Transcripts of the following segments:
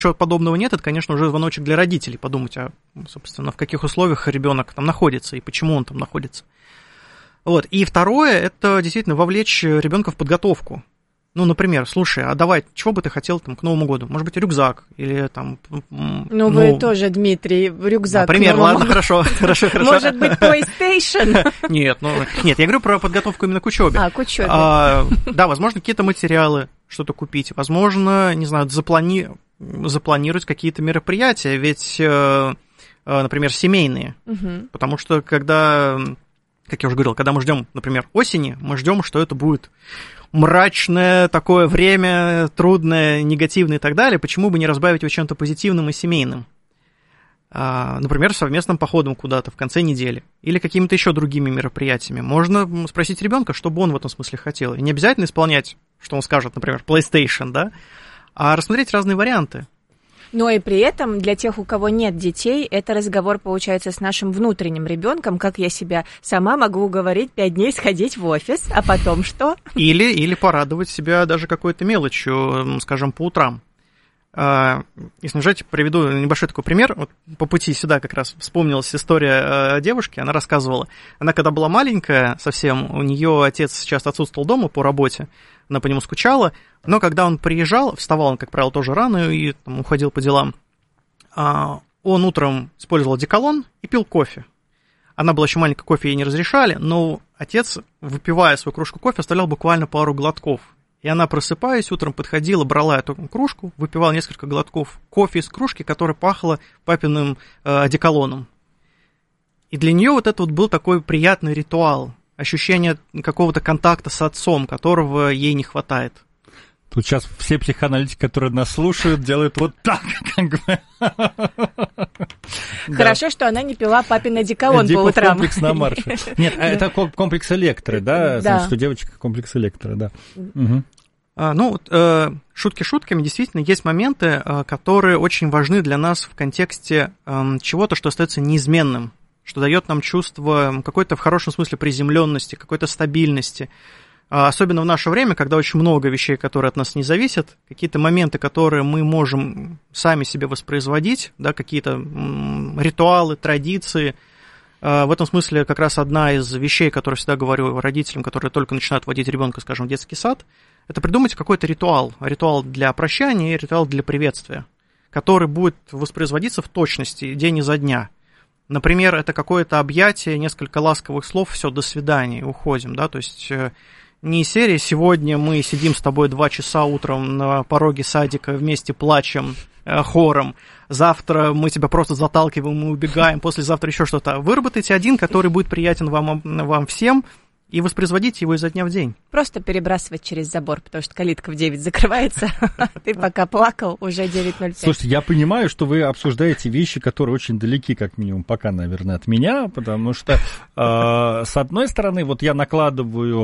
чего подобного нет, это, конечно, уже звоночек для родителей, подумать, собственно, в каких условиях ребенок там находится и почему он там находится. Вот. И второе, это действительно вовлечь ребенка в подготовку. Ну, например, слушай, а давай, чего бы ты хотел там к Новому году? Может быть, рюкзак или там... вы тоже, Дмитрий, рюкзак. Например, ладно, хорошо. Может быть, PlayStation? Нет, я говорю про подготовку именно к учебе. К учебе. Да, возможно, какие-то материалы, что-то купить. Возможно, не знаю, запланировать какие-то мероприятия, ведь, например, семейные. Потому что когда, как я уже говорил, когда мы ждем, например, осени, мы ждем, что это будет мрачное такое время, трудное, негативное и так далее. Почему бы не разбавить его чем-то позитивным и семейным? Например, совместным походом куда-то в конце недели или какими-то еще другими мероприятиями. Можно спросить ребенка, что бы он в этом смысле хотел. И не обязательно исполнять, что он скажет, например, PlayStation, да, а рассмотреть разные варианты. Но и при этом для тех, у кого нет детей, это разговор получается с нашим внутренним ребенком, как я себя сама могу уговорить 5 дней сходить в офис, а потом что? Или порадовать себя даже какой-то мелочью, скажем, по утрам. Если можете, приведу небольшой такой пример. Вот по пути сюда как раз вспомнилась история девушки. Она рассказывала, она когда была маленькая совсем, у нее отец часто отсутствовал дома по работе, она по нему скучала, но когда он приезжал, вставал он, как правило, тоже рано и там, уходил по делам, он утром использовал одеколон и пил кофе. Она была еще маленькая, кофе ей не разрешали, но отец, выпивая свою кружку кофе, оставлял буквально пару глотков. И она, просыпаясь, утром подходила, брала эту кружку, выпивала несколько глотков кофе из кружки, которая пахла папиным одеколоном. И для нее вот это вот был такой приятный ритуал, ощущение какого-то контакта с отцом, которого ей не хватает. Тут сейчас все психоаналитики, которые нас слушают, делают вот так, как бы. Хорошо, что она не пила папин одеколон по утрам. Комплекс на марше. Нет, это комплекс Электры, да? Значит, что девочка комплекс Электры, да. Шутки шутками, действительно, есть моменты, которые очень важны для нас в контексте чего-то, что остается неизменным, что дает нам чувство какой-то, в хорошем смысле, приземленности, какой-то стабильности. Особенно в наше время, когда очень много вещей, которые от нас не зависят, какие-то моменты, которые мы можем сами себе воспроизводить, да, какие-то ритуалы, традиции. В этом смысле как раз одна из вещей, которую всегда говорю родителям, которые только начинают водить ребенка, скажем, в детский сад, это придумать какой-то ритуал для прощания и ритуал для приветствия, который будет воспроизводиться в точности день изо дня. Например, это какое-то объятие, несколько ласковых слов, все, до свидания, уходим, да, то есть не из серии «сегодня мы сидим с тобой 2 часа утром на пороге садика, вместе плачем хором, завтра мы тебя просто заталкиваем и убегаем, послезавтра еще что-то». Выработайте один, который будет приятен вам всем, и воспроизводите его изо дня в день. Просто перебрасывать через забор, потому что калитка в 9 закрывается. Ты пока плакал, уже 9:05. Слушайте, я понимаю, что вы обсуждаете вещи, которые очень далеки, как минимум, пока, наверное, от меня, потому что, с одной стороны, вот я накладываю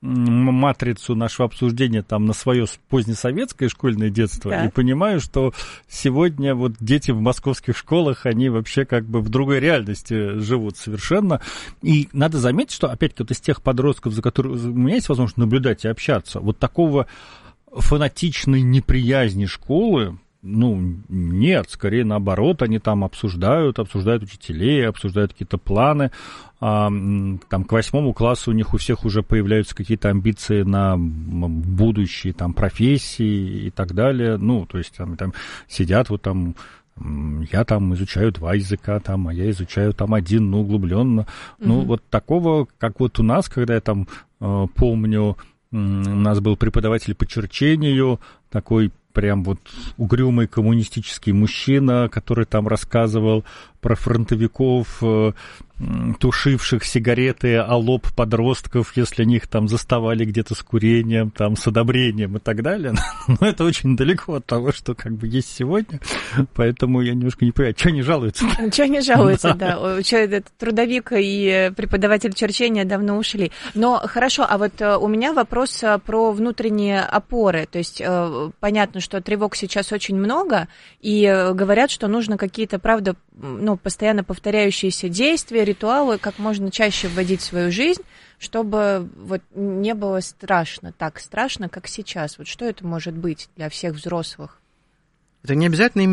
матрицу нашего обсуждения там на свое позднесоветское школьное детство, да, и понимаю, что сегодня вот дети в московских школах, они вообще как бы в другой реальности живут совершенно. И надо заметить, что, опять-таки, вот из тех подростков, за которыми у меня есть возможность наблюдать и общаться, вот такого фанатичной неприязни школы, нет, скорее наоборот, они там обсуждают учителей, обсуждают какие-то планы. Там к 8 классу у них у всех уже появляются какие-то амбиции на будущие там профессии и так далее. То есть там сидят вот там, я там изучаю 2 языка, там, а я изучаю там 1, углубленно. Вот такого, как вот у нас, когда я там помню, у нас был преподаватель по черчению, такой прям вот угрюмый коммунистический мужчина, который там рассказывал про фронтовиков, тушивших сигареты о лоб подростков, если они их там заставали где-то с курением, там, с одобрением и так далее. Но это очень далеко от того, что как бы есть сегодня, поэтому я немножко не понимаю, что они жалуются? Чего они жалуются, да. Трудовик и преподаватель черчения давно ушли. Но хорошо, а вот у меня вопрос про внутренние опоры. То есть понятно, что тревог сейчас очень много, и говорят, что нужно какие-то, правда, постоянно повторяющиеся действия, ритуалы как можно чаще вводить в свою жизнь, чтобы вот не было страшно, так страшно, как сейчас. Вот что это может быть для всех взрослых? Это не обязательно